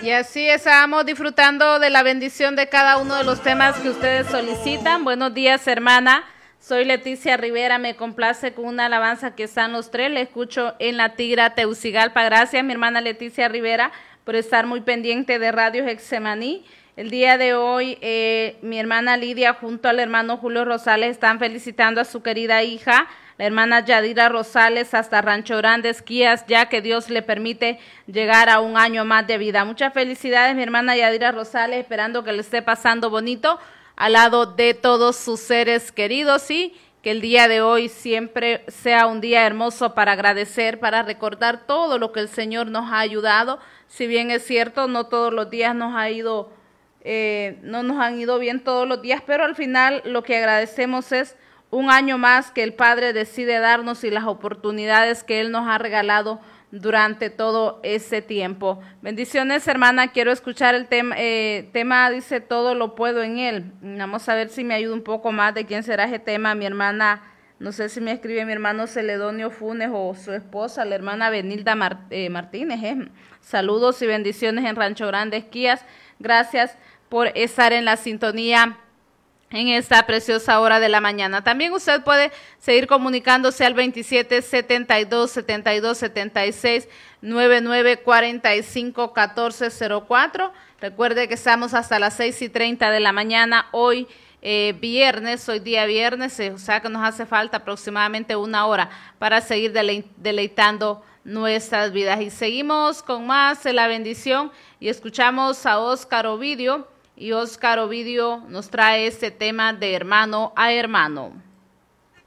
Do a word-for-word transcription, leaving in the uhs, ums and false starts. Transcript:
Y así estábamos disfrutando de la bendición de cada uno de los temas que ustedes solicitan. Buenos días, hermana. Soy Leticia Rivera. Me complace con una alabanza que están los tres. Le escucho en La Tigra, Teucigalpa. Gracias, mi hermana Leticia Rivera, por estar muy pendiente de Radio Getsemaní. El día de hoy, eh, mi hermana Lidia junto al hermano Julio Rosales están felicitando a su querida hija, la hermana Yadira Rosales, hasta Rancho Grande, Esquías, ya que Dios le permite llegar a un año más de vida. Muchas felicidades, mi hermana Yadira Rosales, esperando que le esté pasando bonito al lado de todos sus seres queridos y que el día de hoy siempre sea un día hermoso para agradecer, para recordar todo lo que el Señor nos ha ayudado. Si bien es cierto, no todos los días nos ha ido, eh, no nos han ido bien todos los días, pero al final lo que agradecemos es un año más que el Padre decide darnos y las oportunidades que Él nos ha regalado durante todo ese tiempo. Bendiciones, hermana. Quiero escuchar el tema, eh, tema dice todo lo puedo en Él. Vamos a ver si me ayuda un poco más de quién será ese tema. Mi hermana, no sé si me escribe mi hermano Celedonio Funes o su esposa, la hermana Benilda Mar, eh, Martínez. Eh. Saludos y bendiciones en Rancho Grande, Esquías. Gracias por estar en la sintonía en esta preciosa hora de la mañana. También usted puede seguir comunicándose al veintisiete setenta y dos setenta y dos setenta y seis noventa y nueve cuarenta y cinco catorce cero cuatro. Recuerde que estamos hasta las seis y treinta de la mañana hoy eh, viernes, hoy día viernes, eh, o sea que nos hace falta aproximadamente una hora para seguir dele deleitando nuestras vidas. Y seguimos con más de la bendición y escuchamos a Óscar Ovidio. Y Óscar Ovidio nos trae este tema de hermano a hermano.